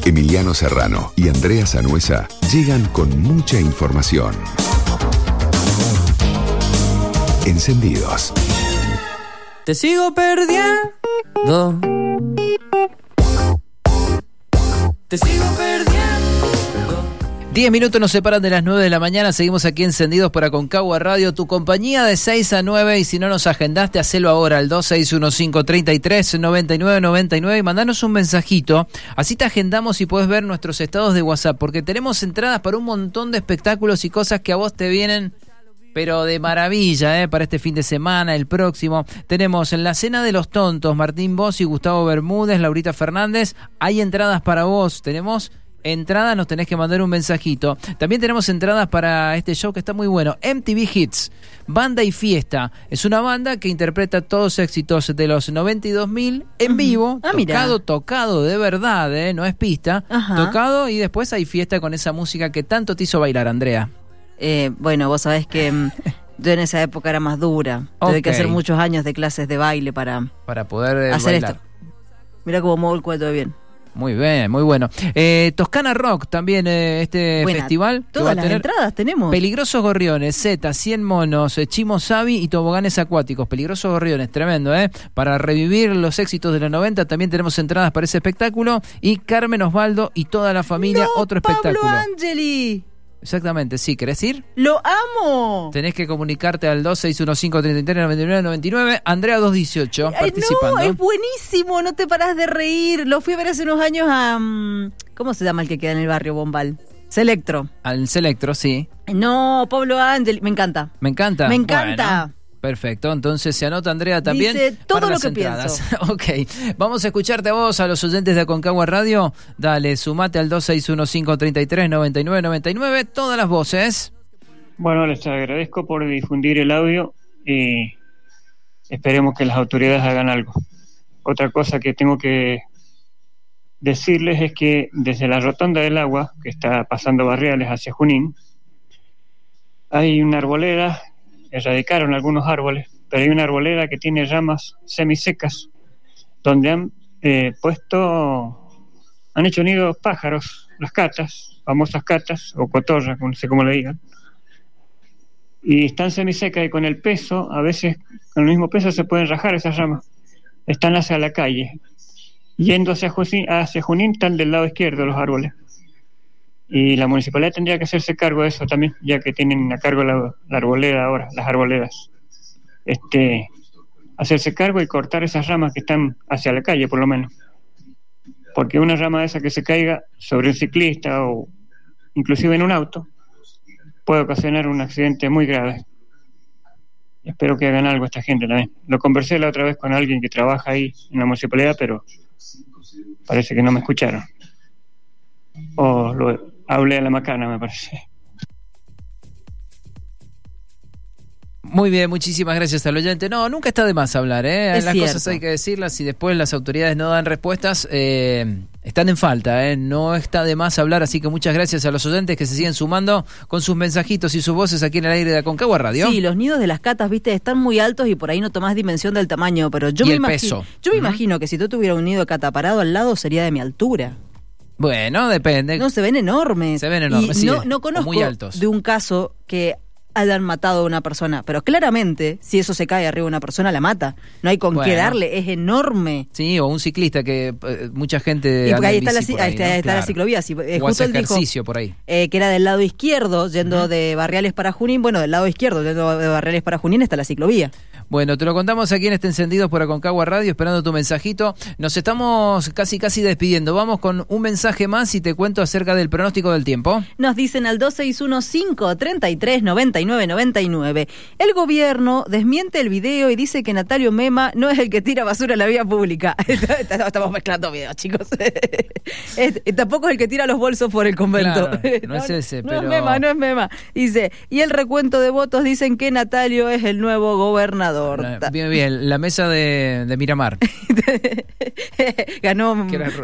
Emiliano Serrano y Andrea Sanuesa llegan con mucha información. Encendidos. Te sigo perdiendo. Te sigo perdiendo. 10 minutos nos separan de las 9 de la mañana. Seguimos aquí encendidos por Aconcagua Radio, tu compañía de 6 a 9. Y si no nos agendaste, hacelo ahora al 2615-33-9999 y mandanos un mensajito. Así te agendamos y podés ver nuestros estados de WhatsApp, porque tenemos entradas para un montón de espectáculos y cosas que a vos te vienen, pero de maravilla, para este fin de semana, el próximo. Tenemos en la Cena de los Tontos, Martín Bossi, Gustavo Bermúdez, Laurita Fernández. Hay entradas para vos. Tenemos entradas, nos tenés que mandar un mensajito. También tenemos entradas para este show que está muy bueno, MTV Hits, Banda y Fiesta. Es una banda que interpreta todos éxitos de los 92.000 en vivo, tocado de verdad, no es pista. Tocado, y después hay fiesta con esa música que tanto te hizo bailar, Andrea. Bueno, vos sabés que yo en esa época era más dura. Tuve que hacer muchos años de clases de baile para poder hacer bailar. Esto. Mirá cómo muevo el cuento de bien. Muy bien, muy bueno. Toscana Rock también, festival. Todas las entradas tenemos. Peligrosos Gorriones, Zeta, 100 monos, Chimo Savi y toboganes acuáticos. Peligrosos Gorriones, tremendo, para revivir los éxitos de los 90. También tenemos entradas para ese espectáculo. Y Carmen Osvaldo y toda la familia, otro espectáculo. Pablo Angeli. Exactamente, sí, ¿querés ir? ¡Lo amo! Tenés que comunicarte al 2615-33-9999. Andrea 218, participando. No, es buenísimo, no te parás de reír. Lo fui a ver hace unos años a... ¿cómo se llama el que queda en el barrio Bombal? Selectro. Al Selectro, sí. No, Pablo Ángel, me encanta. ¿Me encanta? Me encanta. Bueno. Perfecto, entonces se anota Andrea también. Dice todo lo que entradas. pienso. Ok, vamos a escucharte a vos, a los oyentes de Aconcagua Radio. Dale, sumate al 2615-33-9999, todas las voces. Bueno, les agradezco por difundir el audio y esperemos que las autoridades hagan algo. Otra cosa que tengo que decirles es que desde la Rotonda del Agua, que está pasando Barriales hacia Junín, hay una arboleda. Erradicaron algunos árboles, pero hay una arboleda que tiene ramas semisecas, donde han hecho nidos pájaros, las catas, famosas catas, o cotorras, no sé cómo le digan, y están semisecas y con el peso, a veces con el mismo peso se pueden rajar esas ramas. Están hacia la calle, yendo hacia Junín, están del lado izquierdo los árboles. Y la municipalidad tendría que hacerse cargo de eso también, ya que tienen a cargo la arboleda ahora, las arboledas. Hacerse cargo y cortar esas ramas que están hacia la calle, por lo menos. Porque una rama de esa que se caiga sobre un ciclista o inclusive en un auto puede ocasionar un accidente muy grave. Espero que hagan algo esta gente también. Lo conversé la otra vez con alguien que trabaja ahí en la municipalidad, pero parece que no me escucharon. Hablé a la macana, me parece. Muy bien, muchísimas gracias al oyente. No, nunca está de más hablar, Es las cierto. cosas hay que decirlas y después las autoridades no dan respuestas, están en falta, no está de más hablar, así que muchas gracias a los oyentes que se siguen sumando con sus mensajitos y sus voces aquí en el aire de Aconcagua Radio. Sí, los nidos de las catas, viste, están muy altos y por ahí no tomás dimensión del tamaño, pero yo me imagino que si tú tuvieras un nido de cata parado al lado sería de mi altura. Bueno, depende. No, se ven enormes. Se ven enormes, y sí, no conozco muy altos. de un caso que hayan matado a una persona, pero claramente si eso se cae arriba de una persona la mata, no hay con qué darle, es enorme. Sí, o un ciclista que mucha gente y porque ahí está, está la ciclovía, si, o justo hace él ejercicio dijo, por ahí, que era del lado izquierdo yendo de Barriales para Junín. Bueno, del lado izquierdo yendo de Barriales para Junín está la ciclovía. Bueno, te lo contamos aquí en este Encendidos por Aconcagua Radio, esperando tu mensajito. Nos estamos casi despidiendo. Vamos con un mensaje más y te cuento acerca del pronóstico del tiempo. Nos dicen al 2615-33-9999. El gobierno desmiente el video y dice que Natalio Mema no es el que tira basura a la vía pública. Estamos mezclando videos, chicos. Tampoco es el que tira los bolsos por el convento. Claro, no es ese, pero... No es Mema. Dice, y el recuento de votos dicen que Natalio es el nuevo gobernador. Bien, la mesa de Miramar. ganó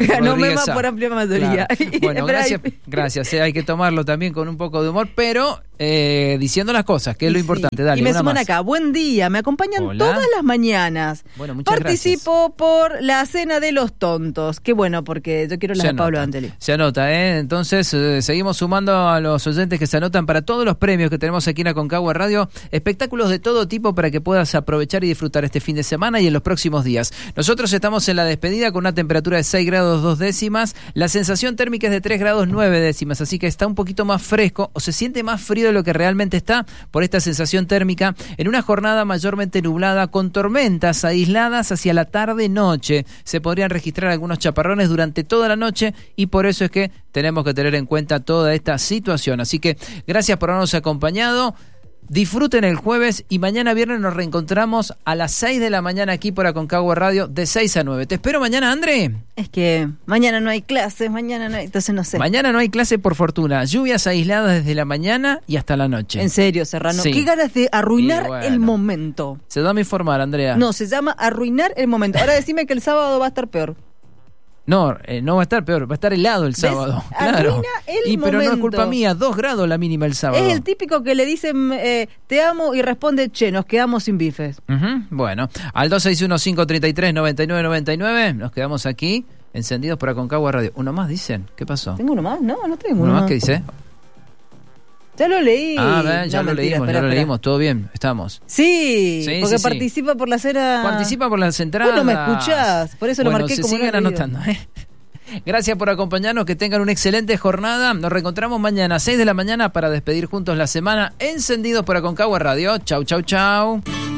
Mema por amplia mayoría. Claro. Bueno, gracias. Hay que tomarlo también con un poco de humor, pero diciendo las cosas, que es lo importante. Dale, y me una suman más. acá. Buen día, me acompañan Hola. todas las mañanas. Bueno, muchas Participo por la cena de los tontos. Qué bueno, porque yo quiero la Se de Pablo anota. Angeli. Se anota, ¿eh? Entonces, seguimos sumando a los oyentes que se anotan para todos los premios que tenemos aquí en Aconcagua Radio. Espectáculos de todo tipo para que puedas aprovechar y disfrutar este fin de semana y en los próximos días. Nosotros estamos en la despedida con una temperatura de 6 grados 2 décimas. La sensación térmica es de 3 grados 9 décimas, así que está un poquito más fresco o se siente más frío de lo que realmente está por esta sensación térmica en una jornada mayormente nublada con tormentas aisladas hacia la tarde-noche. Se podrían registrar algunos chaparrones durante toda la noche y por eso es que tenemos que tener en cuenta toda esta situación. Así que gracias por habernos acompañado. Disfruten el jueves y mañana viernes nos reencontramos a las 6 de la mañana aquí por Aconcagua Radio de 6 a 9. ¿Te espero mañana, André? Es que mañana no hay clases, mañana no hay, entonces no sé. Mañana no hay clase por fortuna. Lluvias aisladas desde la mañana y hasta la noche. En serio, Serrano. Sí. Qué ganas de arruinar Y bueno. el momento. Se da a informar, Andrea. No, se llama arruinar el momento. Ahora decime que el sábado va a estar peor. No, no va a estar peor, va a estar helado el sábado. Claro. Arruina el Pero no es momento. culpa mía, 2 grados la mínima el sábado. Es el típico que le dicen te amo y responde che, nos quedamos sin bifes. Ujú, bueno, al 261-533-9999 nos quedamos aquí encendidos por Aconcagua Radio. ¿Uno más dicen? ¿Qué pasó? ¿Tengo uno más? No, no tengo ¿Uno uno más qué dice? Ya lo leí. Ah, ven, ya No, lo mentira, leímos, espera, espera. leímos, todo bien, estamos. Sí, Sí, porque sí, sí. participa por la cena. Participa por las entradas. Vos no me escuchás, por eso lo Bueno, marqué se como siguen no leído. anotando, ¿eh? Gracias por acompañarnos, que tengan una excelente jornada. Nos reencontramos mañana a 6 de la mañana para despedir juntos la semana encendidos por Aconcagua Radio. Chau, chau, chau.